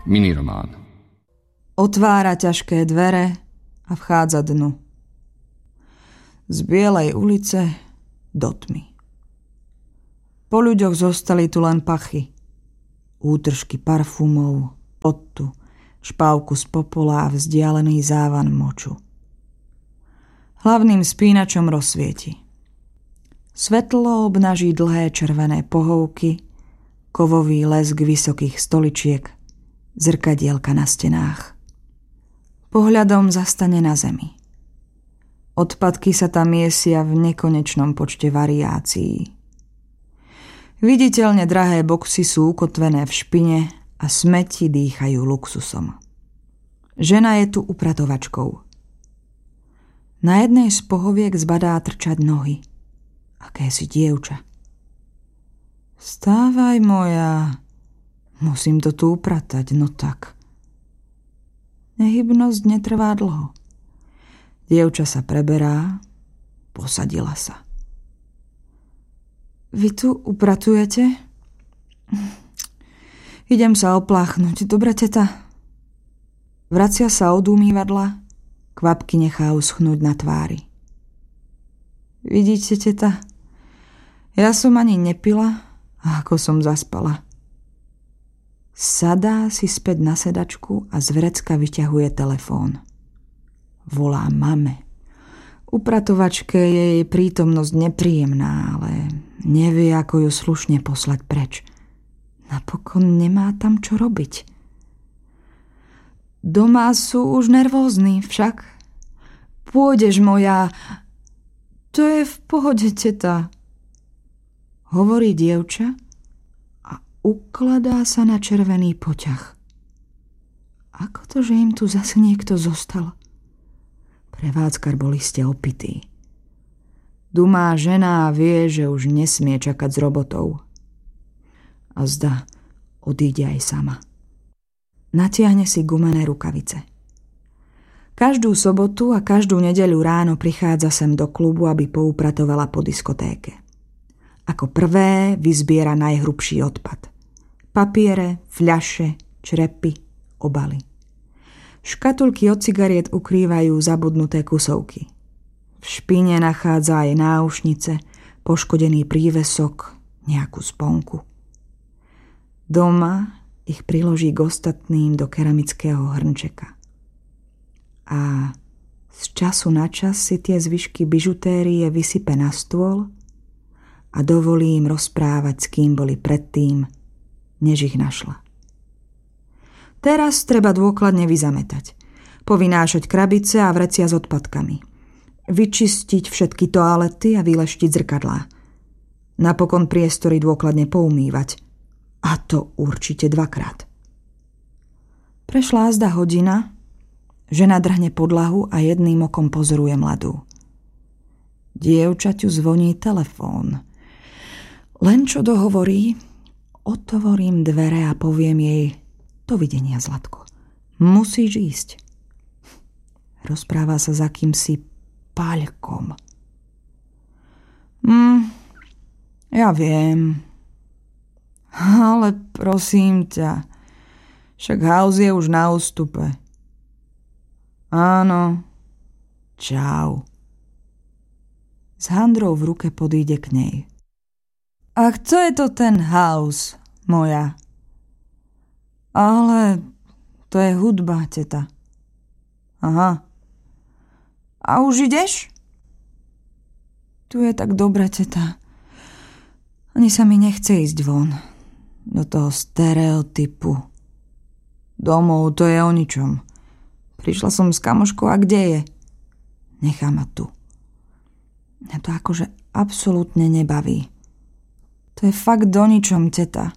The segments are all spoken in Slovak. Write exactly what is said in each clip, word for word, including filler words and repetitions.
Miniromán. Otvára ťažké dvere a vchádza dnu. Z bielej ulice do tmy. Po ľuďoch zostali tu len pachy. Útržky parfumov, potu, špávku z popola a vzdialený závan moču. Hlavným spínačom rozsvieti. Svetlo obnaží dlhé červené pohovky, kovový lesk vysokých stoličiek, zrkadielka na stenách. Pohľadom zastane na zemi. Odpadky sa tam miesia v nekonečnom počte variácií. Viditeľne drahé boxy sú ukotvené v špine a smeti dýchajú luxusom. Žena je tu upratovačkou. Na jednej z pohoviek zbadá trčať nohy. Akési dievča. Vstávaj, moja. Musím to tu upratať, no tak. Nehybnosť netrvá dlho. Dievča sa preberá, posadila sa. Vy tu upratujete? Idem sa opláchnuť, dobre, teta? Vracia sa od umývadla, kvapky nechá uschnúť na tvári. Vidíte, teta? Ja som ani nepila, a ako som zaspala. Sadá si späť na sedačku a z vrecka vyťahuje telefón. Volá mame. Upratovačke je jej prítomnosť nepríjemná, ale nevie, ako ju slušne poslať preč. Napokon nemá tam čo robiť. Doma sú už nervózni, však. Pôjdeš, moja... To je v pohode, teta. Hovorí dievča a ukladá sa na červený poťah. Ako to, že im tu zase niekto zostal? Prevádzkar bol iste opitý. Dumá žena a vie, že už nesmie čakať s robotou. A zda odíde aj sama. Natiahne si gumené rukavice. Každú sobotu a každú nedeľu ráno prichádza sem do klubu, aby poupratovala po diskotéke. Ako prvé vyzbiera najhrubší odpad. Papiere, fľaše, črepy, obaly. Škatulky od cigariet ukrývajú zabudnuté kusovky. V špine nachádza aj náušnice, poškodený prívesok, nejakú sponku. Doma ich priloží k ostatným do keramického hrnčeka. A z času na čas si tie zvyšky bižutérie vysype na stôl a dovolí im rozprávať, s kým boli predtým, než ich našla. Teraz treba dôkladne vyzametať, povynášať krabice a vrecia s odpadkami, vyčistiť všetky toalety a vyleštiť zrkadlá. Napokon priestory dôkladne poumývať, a to určite dvakrát. Prešla azda hodina, žena drhne podlahu a jedným okom pozoruje mladú. Dievčaťu zvoní telefón. Len čo dohovorí, otvorím dvere a poviem jej: dovidenia, Zlatko. Musíš ísť. Rozpráva sa za kýmsi Paľkom. Hm, ja viem. Ale prosím ťa, však house je už na ústupe. Áno. Čau. S handrou v ruke podíde k nej. A kto je to ten house, moja? Ale to je hudba, teta. Aha. A už ideš? Tu je tak dobre, teta. Ani sa mi nechce ísť von. Do toho stereotypu. Domov, to je o ničom. Prišla som s kamoškou a kde je? Nechá ma tu. Mňa to akože absolútne nebaví. To je fakt do ničom, teta.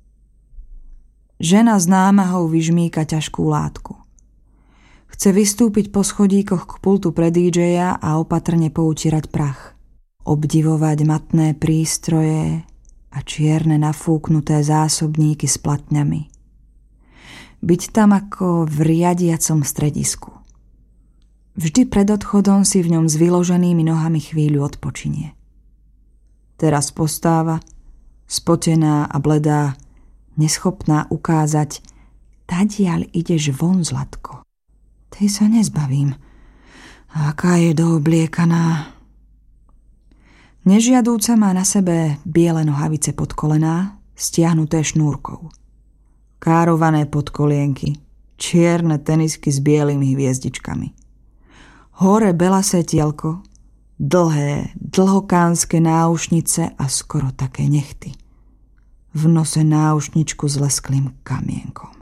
Žena s námahou vyžmýka ťažkú látku. Chce vystúpiť po schodíkoch k pultu pre dý džeja a opatrne poutierať prach. Obdivovať matné prístroje a čierne nafúknuté zásobníky s platňami. Byť tam ako v riadiacom stredisku. Vždy pred odchodom si v ňom s vyloženými nohami chvíľu odpočinie. Teraz postáva, spotená a bledá, neschopná ukázať stadiaľ ideš von, Zlatko. Tej sa nezbavím. Aká je doobliekaná. Nežiadúca má na sebe biele nohavice pod kolená, stiahnuté šnúrkou. Kárované podkolienky, čierne tenisky s bielými hviezdičkami. Hore belasé tielko, dlhé, dlhokánske náušnice a skoro také nechty. V nose náušničku s lesklým kamienkom.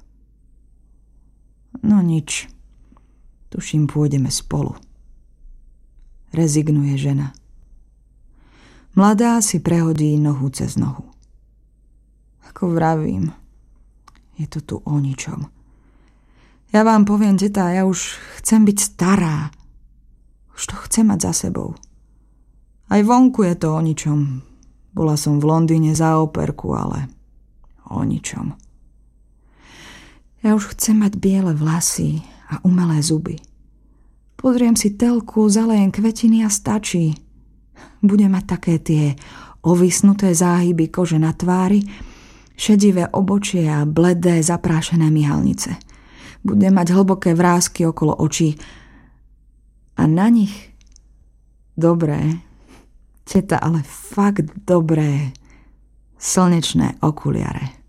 No nič, tuším, pôjdeme spolu. Rezignuje žena. Mladá si prehodí nohu cez nohu. Ako vravím, je to tu o ničom. Ja vám poviem, teta, ja už chcem byť stará. Už to chcem mať za sebou. Aj vonku je to o ničom. Bola som v Londýne za operku, ale o ničom. Ja už chcem mať biele vlasy a umelé zuby. Podriem si telku, zalejem kvetiny a stačí. Budem mať také tie ovisnuté záhyby kože na tvári, šedivé obočie a bledé zaprášené myhalnice. Budem mať hlboké vrásky okolo očí a na nich dobré, teta, ale fakt dobré slnečné okuliare.